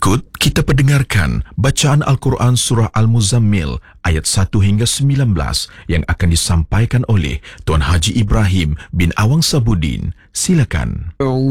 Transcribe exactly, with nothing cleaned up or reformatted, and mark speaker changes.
Speaker 1: Berikut kita pendengarkan bacaan Al-Quran Surah Al-Muzammil ayat satu hingga sembilan belas yang akan disampaikan oleh Tuan Haji Ibrahim bin Awang Sabudin. Silakan.